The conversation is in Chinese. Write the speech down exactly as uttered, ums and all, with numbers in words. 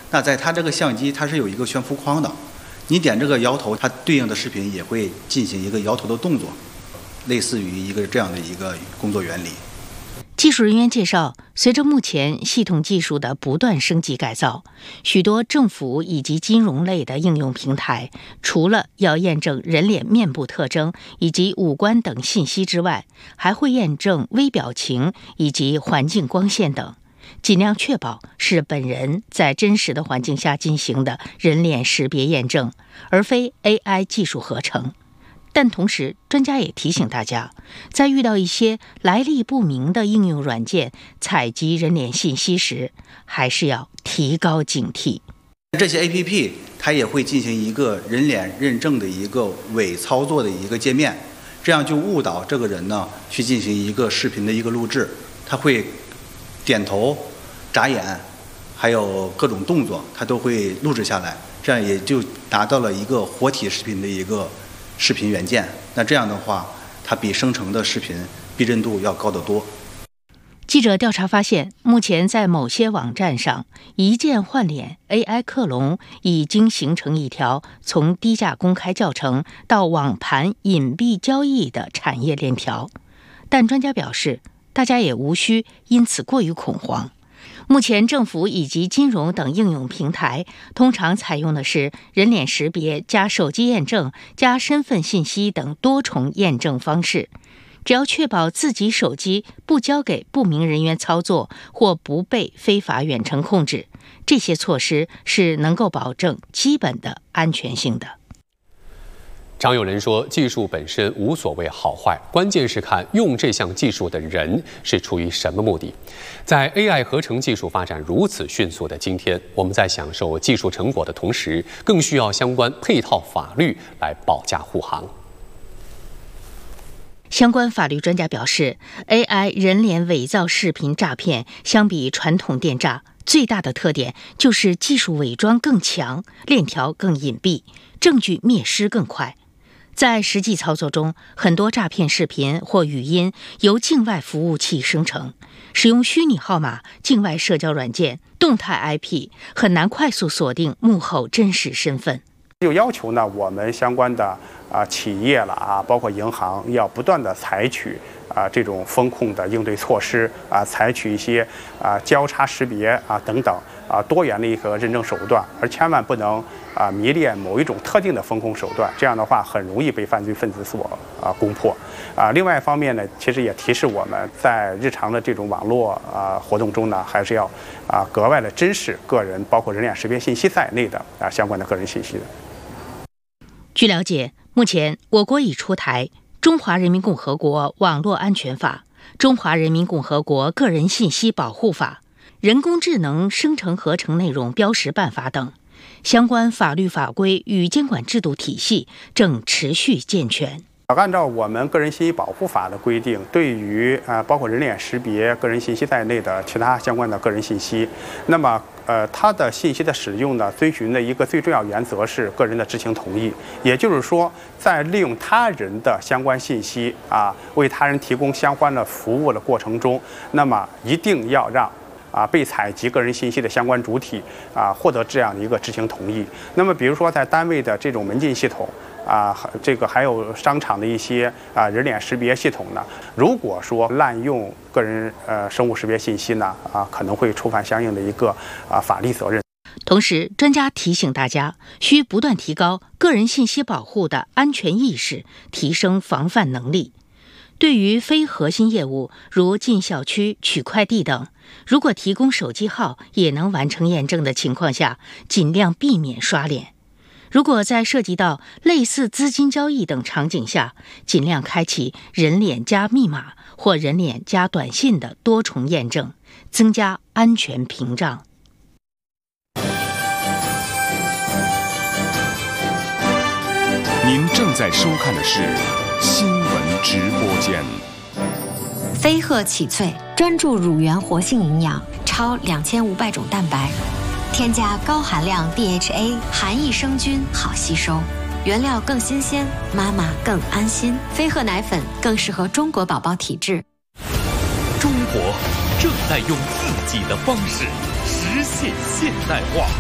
那在它这个相机它是有一个悬浮框的，你点这个摇头，它对应的视频也会进行一个摇头的动作，类似于一个这样的一个工作原理。 技术人员介绍，随着目前系统技术的不断升级改造，许多政府以及金融类的应用平台，除了要验证人脸面部特征以及五官等信息之外，还会验证微表情以及环境光线等，尽量确保是本人在真实的环境下进行的人脸识别验证，而非 A I 技术合成。但同时，专家也提醒大家，在遇到一些来历不明的应用软件采集人脸信息时，还是要提高警惕。 这些 A P P 它也会进行一个人脸认证的一个伪操作的一个界面，这样就误导这个人呢去进行一个视频的一个录制，他会点头、眨眼，还有各种动作，他都会录制下来，这样也就达到了一个活体视频的一个视频元件。那这样的话，它比生成的视频逼真度要高得多。 记者调查发现，目前在某些网站上，一键换脸 A I 克隆已经形成一条从低价公开教程到网盘隐蔽交易的产业链条。但专家表示，大家也无需因此过于恐慌。目前政府以及金融等应用平台通常采用的是人脸识别加手机验证加身份信息等多重验证方式，只要确保自己手机不交给不明人员操作或不被非法远程控制，这些措施是能够保证基本的安全性的。 常有人说，技术本身无所谓好坏，关键是看用这项技术的人是出于什么目的。在 A I 合成技术发展如此迅速的今天，我们在享受技术成果的同时，更需要相关配套法律来保驾护航。 相关法律专家表示 ，A I 人脸伪造视频诈骗相比传统电诈，最大的特点就是技术伪装更强，链条更隐蔽，证据灭失更快。在实际操作中，很多诈骗视频或语音由境外服务器生成，使用虚拟号码、境外社交软件、动态 I P， 很难快速锁定幕后真实身份。 就要求呢，我们相关的啊企业了啊，包括银行，要不断的采取啊这种风控的应对措施啊，采取一些啊交叉识别啊等等啊多元的一个认证手段，而千万不能啊迷恋某一种特定的风控手段，这样的话很容易被犯罪分子所啊攻破啊。另外一方面呢，其实也提示我们在日常的这种网络啊活动中呢，还是要啊格外的珍视个人，包括人脸识别信息在内的啊相关的个人信息的。 据了解，目前我国已出台《中华人民共和国网络安全法》、《中华人民共和国个人信息保护法》、《人工智能生成合成内容标识办法》等相关法律法规与监管制度体系正持续健全。 按照我们个人信息保护法的规定，对于啊包括人脸识别、个人信息在内的其他相关的个人信息，那么呃它的信息的使用呢，遵循的一个最重要原则是个人的知情同意。也就是说，在利用他人的相关信息啊，为他人提供相关的服务的过程中，那么一定要让啊被采集个人信息的相关主体啊获得这样的一个知情同意。那么比如说在单位的这种门禁系统啊，这个还有商场的一些啊人脸识别系统呢，如果说滥用个人呃生物识别信息呢，啊可能会触犯相应的一个啊法律责任。 同时，专家提醒大家，需不断提高个人信息保护的安全意识，提升防范能力。对于非核心业务，如进小区、取快递等，如果提供手机号也能完成验证的情况下，尽量避免刷脸。如果在涉及到类似资金交易等场景下，尽量开启人脸加密码或人脸加短信的多重验证，增加安全屏障。 您正在收看的是新闻直播间。 飞鹤启萃专注乳源活性营养，超两千五百种蛋白，添加高含量 D H A， 含益生菌，好吸收，原料更新鲜，妈妈更安心。飞鹤奶粉更适合中国宝宝体质。 中国正在用自己的方式实现现代化。